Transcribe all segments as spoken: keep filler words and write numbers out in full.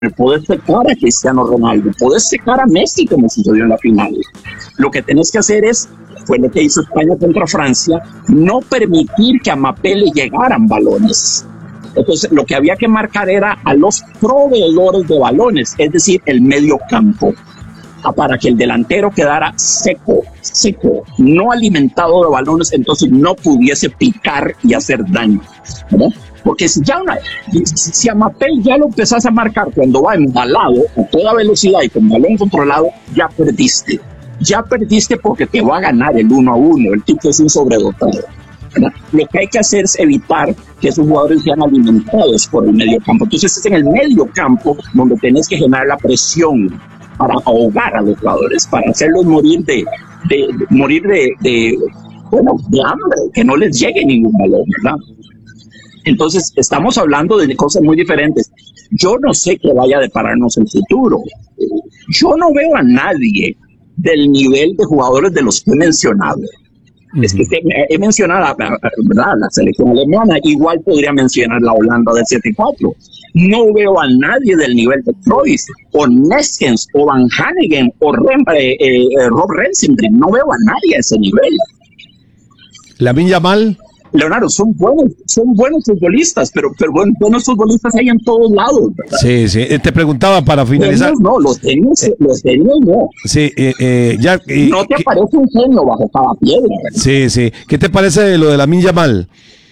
Podés secar a Cristiano Ronaldo, podés secar a Messi como sucedió en la final. Lo que tenés que hacer es, fue lo que hizo España contra Francia, no permitir que a Mbappé le llegaran balones. Entonces lo que había que marcar era a los proveedores de balones, es decir, el medio campo, para que el delantero quedara seco, seco, no alimentado de balones, entonces no pudiese picar y hacer daño, ¿verdad? Porque si ya una, si a Mbappé ya lo empezás a marcar cuando va embalado a toda velocidad y con balón controlado, ya perdiste. Ya perdiste porque te va a ganar el uno a uno. El tipo es un sobredotado, ¿verdad? Lo que hay que hacer es evitar que esos jugadores sean alimentados por el medio campo. Entonces es en el medio campo donde tenés que generar la presión para ahogar a los jugadores, para hacerlos morir de, de, de morir de, de, bueno, de hambre, que no les llegue ningún balón, ¿verdad? Entonces, estamos hablando de cosas muy diferentes. Yo no sé qué vaya a depararnos el futuro. Yo no veo a nadie del nivel de jugadores de los que he mencionado. Uh-huh. Es que te, he mencionado, ¿verdad?, la selección alemana, igual podría mencionar la Holanda del siete cuatro. No veo a nadie del nivel de Cruyff, o Neskens, o Van Hanegem, o Rem, eh, eh, Rob Rensenbrink. No veo a nadie a ese nivel. Lamine Yamal. Leonardo, son buenos, son buenos futbolistas, pero, pero buenos, buenos futbolistas hay en todos lados, ¿verdad? Sí, sí. Te preguntaba para finalizar. Genios no, los genios, eh, los genios no. Sí, eh, eh, ya. Eh, no te ¿qué, aparece un genio bajo cada piedra, ¿verdad? Sí, sí. ¿Qué te parece de lo de Lamine Yamal?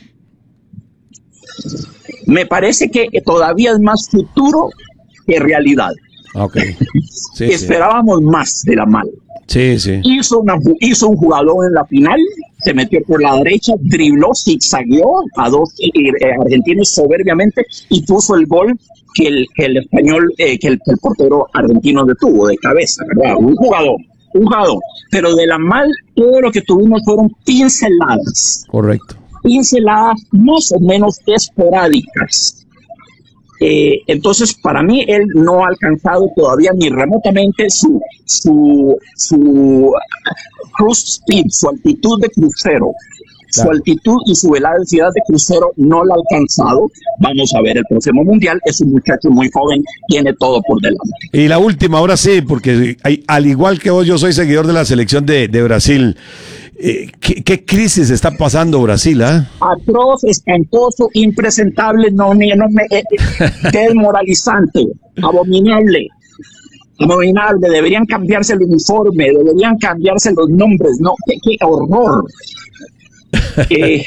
Me parece que todavía es más futuro que realidad. Okay. Sí, Esperábamos sí. más de Yamal. Sí, sí. Hizo, una, hizo un jugador en la final, se metió por la derecha, dribló, zigzagueó a dos eh, argentinos soberbiamente y puso el gol que el, que el español, eh, que el, el portero argentino detuvo de cabeza, ¿verdad? Un jugador, un jugador. Pero de Yamal, todo lo que tuvimos fueron pinceladas. Correcto. Pinceladas más o menos esporádicas. Eh, entonces, para mí, él no ha alcanzado todavía ni remotamente su, su, su cruise speed, su altitud de crucero. Claro. Su altitud y su velocidad de crucero no la ha alcanzado. Vamos a ver el próximo mundial. Es un muchacho muy joven, tiene todo por delante. Y la última, ahora sí, porque hay, al igual que vos, yo soy seguidor de la selección de, de Brasil. Eh, ¿qué, ¿Qué crisis está pasando Brasil? ¿eh? Atroz, espantoso, impresentable, no, no me, eh, desmoralizante, abominable, abominable. Deberían cambiarse el uniforme, deberían cambiarse los nombres. No, qué, qué horror. Eh,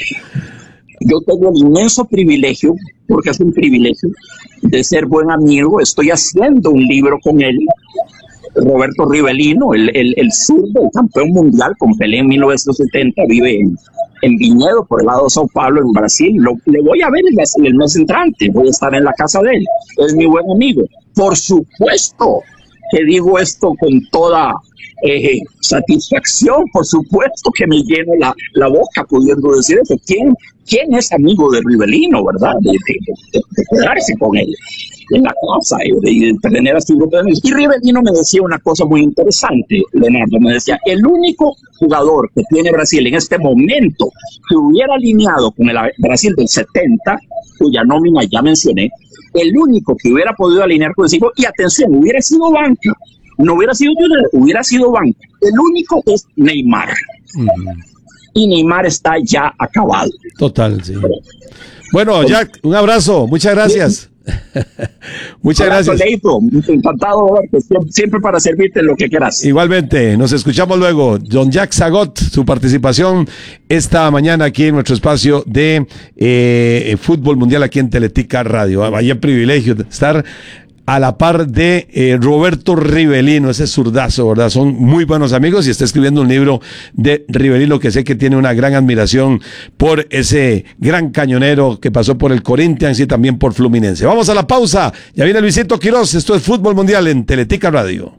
yo tengo el inmenso privilegio, porque es un privilegio, de ser buen amigo. Estoy haciendo un libro con él. Roberto Rivelino, el, el, el zurdo, el campeón mundial con Pelé en mil novecientos setenta, vive en, en Viñedo, por el lado de Sao Paulo, en Brasil. Lo, le voy a ver el, el mes entrante, voy a estar en la casa de él. Es mi buen amigo. Por supuesto que digo esto con toda eh, satisfacción, por supuesto que me lleno la, la boca pudiendo decir eso. ¿Quién, quién es amigo de Rivelino, verdad? De, de, de, de quedarse con él en la casa y de, de tener a su grupo de amigos. Y Rivelino me decía una cosa muy interesante, Leonardo, me decía, el único jugador que tiene Brasil en este momento que hubiera alineado con el Brasil del setenta, cuya nómina ya mencioné, el único que hubiera podido alinear con el equipo, y atención, hubiera sido banca, no hubiera sido titular, hubiera sido banca, el único es Neymar. Uh-huh. Y Neymar está ya acabado. Total, sí. Bueno, Jack, un abrazo, muchas gracias. Sí. Muchas Abrazo, gracias. Leito. Encantado de verte, siempre para servirte en lo que quieras. Igualmente, nos escuchamos luego. Don Jack Zagot, su participación esta mañana aquí en nuestro espacio de eh, Fútbol Mundial aquí en Teletica Radio. Vaya privilegio de estar a la par de eh, Roberto Rivelino, ese zurdazo, ¿verdad? Son muy buenos amigos y está escribiendo un libro de Rivelino que sé que tiene una gran admiración por ese gran cañonero que pasó por el Corinthians y también por Fluminense. Vamos a la pausa, ya viene Luisito Quiroz, esto es Fútbol Mundial en Teletica Radio.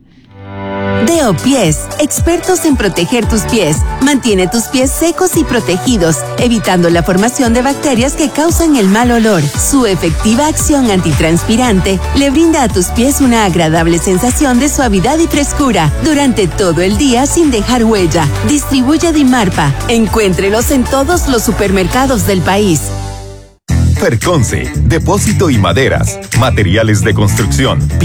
Deopies, expertos en proteger tus pies. Mantiene tus pies secos y protegidos, evitando la formación de bacterias que causan el mal olor. Su efectiva acción antitranspirante le brinda a tus pies una agradable sensación de suavidad y frescura durante todo el día sin dejar huella. Distribuye Dimarpa. Encuéntrelos en todos los supermercados del país. Ferconce, depósito y maderas, materiales de construcción.